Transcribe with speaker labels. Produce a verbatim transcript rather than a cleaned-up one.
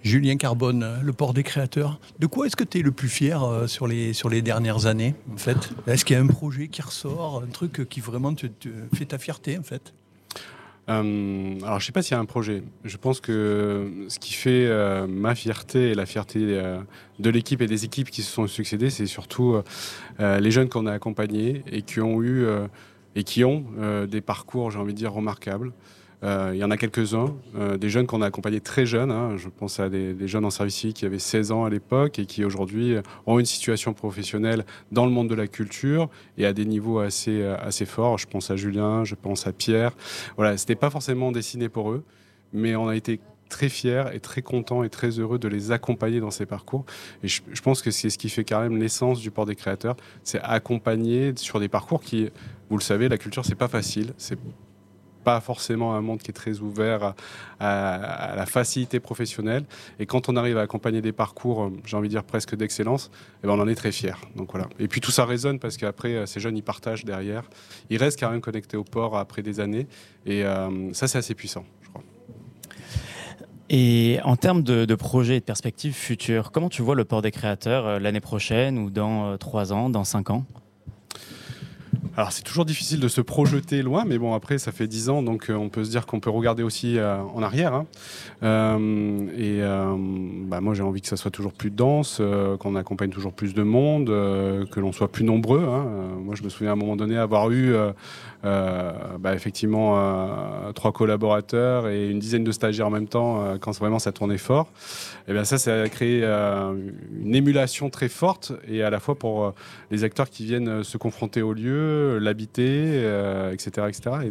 Speaker 1: Julien Carbone, le port des créateurs. De quoi est-ce que tu es le plus fier euh, sur les, sur les dernières années, en fait? Est-ce qu'il y a un projet qui ressort, un truc qui vraiment te, te fait ta fierté, en fait?
Speaker 2: Euh, alors, je sais pas s'il y a un projet. Je pense que ce qui fait euh, ma fierté et la fierté euh, de l'équipe et des équipes qui se sont succédées, c'est surtout euh, les jeunes qu'on a accompagnés et qui ont eu euh, et qui ont euh, des parcours, j'ai envie de dire, remarquables. Euh, il y en a quelques-uns, euh, des jeunes qu'on a accompagnés très jeunes. Hein. Je pense à des, des jeunes en service civique qui avaient seize ans à l'époque et qui aujourd'hui ont une situation professionnelle dans le monde de la culture et à des niveaux assez, assez forts. Je pense à Julien, je pense à Pierre. Voilà, c'était pas forcément dessiné pour eux, mais on a été très fiers et très contents et très heureux de les accompagner dans ces parcours. Et je, je pense que c'est ce qui fait quand même l'essence du port des créateurs, c'est accompagner sur des parcours qui, vous le savez, la culture, c'est pas facile. C'est pas forcément un monde qui est très ouvert à, à, à la facilité professionnelle. Et quand on arrive à accompagner des parcours, j'ai envie de dire presque d'excellence, eh ben on en est très fiers. Donc voilà. Et puis tout ça résonne parce qu'après, ces jeunes, ils partagent derrière. Ils restent quand même connectés au port après des années. Et euh, ça, c'est assez puissant, je crois.
Speaker 3: Et en termes de, de projets et de perspectives futures, comment tu vois le port des créateurs euh, l'année prochaine ou dans euh, trois ans, dans cinq ans ?
Speaker 2: Alors c'est toujours difficile de se projeter loin, mais bon après ça fait dix ans, donc euh, on peut se dire qu'on peut regarder aussi euh, en arrière. Hein. Euh, et euh, bah, moi j'ai envie que ça soit toujours plus dense, euh, qu'on accompagne toujours plus de monde, euh, que l'on soit plus nombreux. Hein. Euh, moi je me souviens à un moment donné avoir eu euh, euh, bah, effectivement euh, trois collaborateurs et une dizaine de stagiaires en même temps euh, quand vraiment ça tournait fort. Et bien ça, ça a créé euh, une émulation très forte et à la fois pour euh, les acteurs qui viennent se confronter au lieu, l'habiter, euh, et cetera, et cetera. Et